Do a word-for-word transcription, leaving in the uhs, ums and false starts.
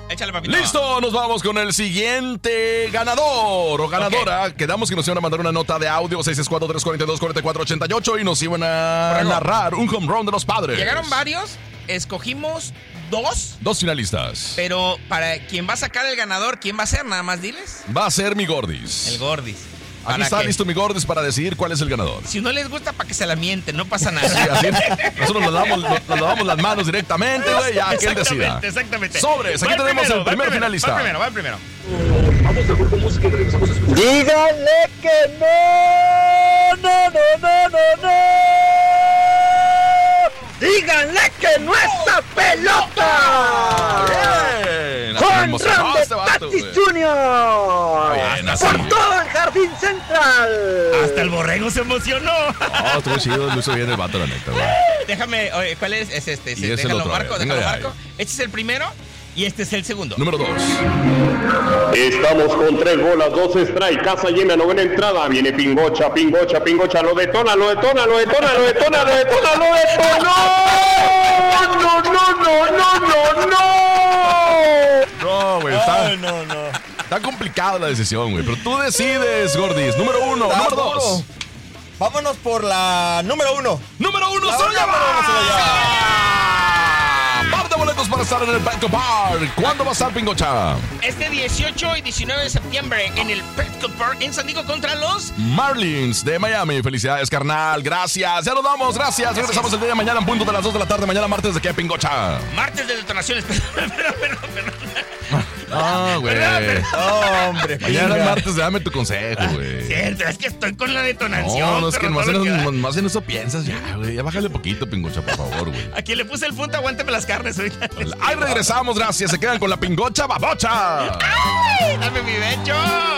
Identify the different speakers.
Speaker 1: Échale, papito.
Speaker 2: Listo, nos vamos con el siguiente ganador o ganadora. Okay. Quedamos que nos iban a mandar una nota de audio seis seis cuatro, tres cuatro dos, cuatro cuatro ocho ocho y nos iban a Correcto. narrar un home run de los Padres.
Speaker 1: Llegaron varios, escogimos dos.
Speaker 2: Dos finalistas.
Speaker 1: Pero para quien va a sacar el ganador, ¿quién va a ser? Nada más diles.
Speaker 2: Va a ser mi Gordis.
Speaker 1: El Gordis.
Speaker 2: Aquí está que... listo mi Gordis para decidir cuál es el ganador.
Speaker 1: Si no les gusta, para que se la mienten, no pasa nada.
Speaker 2: Sí, así, nosotros nos damos, nos, nos damos las manos directamente, güey, ya que él decida.
Speaker 1: Exactamente.
Speaker 2: Sobres, aquí tenemos primero, el primer
Speaker 1: primero,
Speaker 2: finalista.
Speaker 1: Va primero, va primero.
Speaker 3: Vamos a grupo música y regresamos a escuchar. Díganle que no, no, no, no, no, no. Díganle que no esta pelota.
Speaker 2: Bien.
Speaker 3: Con Ram de Tatis junior
Speaker 2: Bien,
Speaker 3: Por todo el jardín central.
Speaker 1: Hasta el borrego se emocionó.
Speaker 2: No, estuvo chido, lo hizo bien el vato, la neta, güey.
Speaker 1: Déjame, oye, ¿cuál es? Es este,
Speaker 2: Y es
Speaker 1: déjalo
Speaker 2: el otro,
Speaker 1: marco,
Speaker 2: venga,
Speaker 1: déjalo
Speaker 2: de
Speaker 1: marco. Este es el primero y este es el segundo.
Speaker 2: Número dos.
Speaker 4: Estamos con tres bolas, dos strike, casa llena, novena entrada. Viene Pingocha, Pingocha, Pingocha, lo detona, lo detona, lo detona, lo detona, lo detona, lo detonó. No, no, no, no, no, no.
Speaker 2: No, güey, está,
Speaker 5: Ay, no, no.
Speaker 2: está complicada la decisión, güey. Pero tú decides, Gordis. Número uno,
Speaker 5: Ah,
Speaker 2: número
Speaker 5: vámonos.
Speaker 2: dos.
Speaker 5: Vámonos por la número uno.
Speaker 2: Número uno,
Speaker 5: La
Speaker 2: se lo
Speaker 5: número uno se lo
Speaker 2: lleva.
Speaker 5: lleva.
Speaker 2: Par de boletos para estar en el Petco Park. ¿Cuándo va a estar Pingocha?
Speaker 1: Este dieciocho y diecinueve de septiembre en el Petco Park en San Diego contra los
Speaker 2: Marlins de Miami. Felicidades, carnal. Gracias. Ya nos vamos. Gracias. Gracias. Regresamos el día de mañana en punto de las dos de la tarde. Mañana martes de qué, Pingocha.
Speaker 1: martes de detonaciones. Perdón, perdón, perdón, perdón.
Speaker 2: Ah, güey.
Speaker 5: Oh, hombre.
Speaker 2: Mañana
Speaker 5: pinga.
Speaker 2: martes, dame tu consejo, güey.
Speaker 1: Cierto, es que estoy con la detonación.
Speaker 2: No, no, es que
Speaker 1: perro,
Speaker 2: más
Speaker 1: todo lo
Speaker 2: en,
Speaker 1: que da.
Speaker 2: más en eso piensas ya, güey. Ya bájale poquito, Pingocha, por favor, güey.
Speaker 1: A quien le puse el punto, aguánteme las carnes ahorita.
Speaker 2: Ahí regresamos, gracias. Se quedan con la Pingocha Babocha.
Speaker 1: ¡Ay! ¡Dame mi becho!